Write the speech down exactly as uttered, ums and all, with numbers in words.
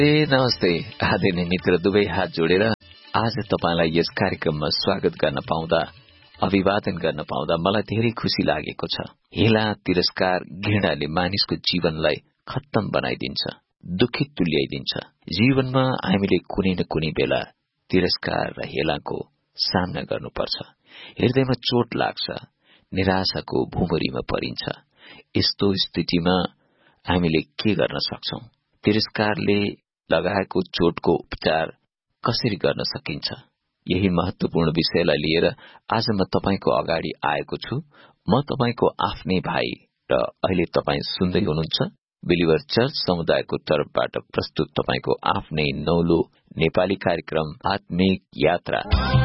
ए नमस्ते आदरणीय मित्र, दुवै हात जोडेर आज तपाईलाई यस कार्यक्रममा स्वागत गर्न पाउँदा, अभिवादन गर्न पाउँदा मलाई धेरै खुशी लागेको छ। हेला, तिरस्कार, घृणाले मानिसको जीवनलाई खत्तम बनाइदिन्छ, दुखित तुल्याइदिन्छ। जीवनमा हामीले कुनै न कुनै बेला तिरस्कार र हेलाको सामना गर्नुपर्छ। हृदयमा चोट लाग्छ, निराशाको भुमरीमा परिन्छ। यस्तो स्थितिमा हामीले के गर्न सक्छौं? तिरस्कारले लगाएको चोटको उपचार कसरी गर्न सकिन्छ? यही महत्वपूर्ण विषयलाई लिएर आज म तपाईको अगाडि आएको छु। म तपाईको आफ्नै भाइ र अहिले तपाई सुन्दै हुनुहुन्छ बिलिभर चर्च समुदायको तर्फबाट प्रस्तुत तपाईको आफ्नै नौलो नेपाली कार्यक्रम आत्मिक यात्रा।